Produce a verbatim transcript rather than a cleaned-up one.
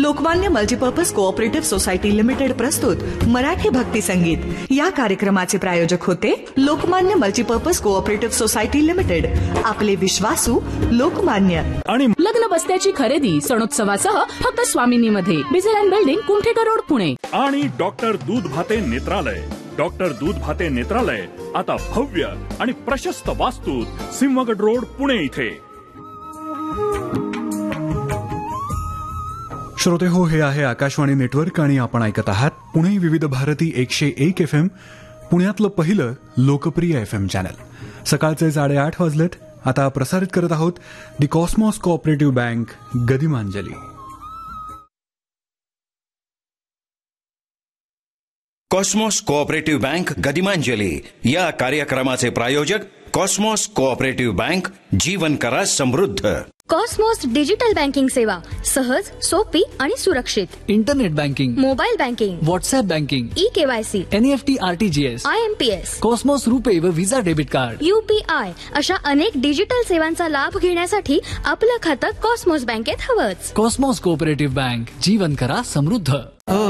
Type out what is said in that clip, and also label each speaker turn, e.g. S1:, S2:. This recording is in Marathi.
S1: Lokmanya multipurpose cooperative society limited प्रस्तुत मराठी भक्ती संगीत या कार्यक्रमाचे प्रायोजक होते Lokmanya multipurpose cooperative society limited, आपले विश्वासू लोकमान्य.
S2: आणि लग्न बस्त्याची खरेदी सणोत्सवासह फक्त स्वामिनीमध्ये, बिझेल बिल्डिंग, कुमठेकर रोड, पुणे.
S3: आणि डॉक्टर दूध भाते नेत्रालय. डॉक्टर दूध भाते नेत्रालय आता भव्य आणि प्रशस्त वास्तूत सिंहगड रोड, पुणे इथे.
S4: श्रोते हो, हे आहे आकाशवाणी नेटवर्क आणि आपण ऐकत आहात पुणे विविध भारती एकशे एक एफ एम, पुण्यातलं पहिलं लोकप्रिय एफ एम चॅनल. सकाळचे साडेआठ वाजलेत. आता प्रसारित करत आहोत दी Cosmos cooperative bank गदिमांजली.
S5: Cosmos cooperative bank गदिमांजली या कार्यक्रमाचे प्रायोजक कॉस्मॉस कोऑपरेटिव्ह बँक, जीवन करा समृद्ध.
S6: कॉस्मॉस डिजिटल बँकिंग सेवा सहज, सोपी आणि सुरक्षित.
S7: Internet banking,
S6: mobile banking,
S7: WhatsApp banking,
S6: e KYC,
S7: NEFT, RTGS,
S6: I am P S,
S7: Cosmos रुपे व व्हिसा डेबिट कार्ड,
S6: यूपीआय अशा अनेक डिजिटल सेवांचा लाभ घेण्यासाठी आपलं खातं कॉस्मॉस बँकेत हवंच.
S7: कॉस्मॉस कोऑपरेटिव्ह बँक, जीवन करा समृद्ध.